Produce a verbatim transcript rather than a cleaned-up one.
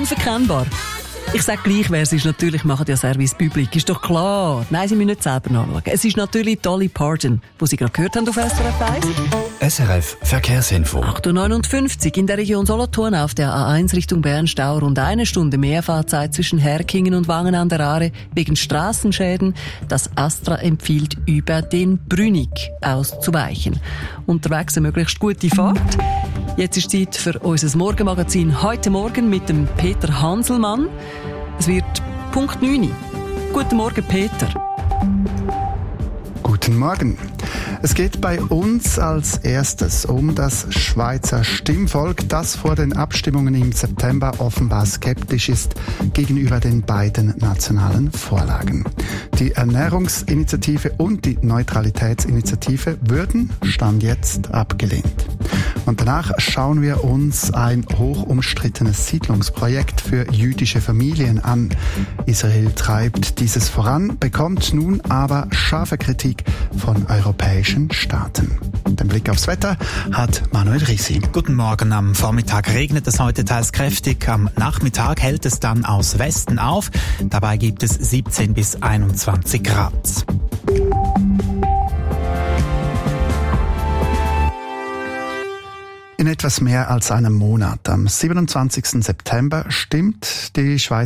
Unverkennbar. Ich sage gleich, wer es ist. Natürlich machen ja Service Public. Ist doch klar. Nein, Sie müssen nicht selber nachschauen. Es ist natürlich Dolly Parton, die Sie gerade gehört haben auf S R F eins. S R F Verkehrsinfo. acht Uhr neunundfünfzig in der Region Solothurn auf der A eins Richtung Bern-Stau. Rund eine Stunde Mehrfahrzeit zwischen Herkingen und Wangen an der Aare wegen Strassenschäden. Das Astra empfiehlt, über den Brünig auszuweichen. Unterwegs eine möglichst gute Fahrt. Jetzt ist Zeit für unser Morgenmagazin heute Morgen mit dem Peter Hanselmann. Es wird Punkt neun. Guten Morgen, Peter. Guten Morgen. Es geht bei uns als erstes um das Schweizer Stimmvolk, das vor den Abstimmungen im September offenbar skeptisch ist gegenüber den beiden nationalen Vorlagen. Die Ernährungsinitiative und die Neutralitätsinitiative würden Stand jetzt abgelehnt. Und danach schauen wir uns ein hoch umstrittenes Siedlungsprojekt für jüdische Familien an. Israel treibt dieses voran, bekommt nun aber scharfe Kritik von europäischen Staaten. Den Blick aufs Wetter hat Manuel Risi. Guten Morgen. Am Vormittag regnet es heute teils kräftig. Am Nachmittag hält es dann aus Westen auf. Dabei gibt es siebzehn bis einundzwanzig Grad. In etwas mehr als einem Monat, am siebenundzwanzigsten September, stimmt die Schweiz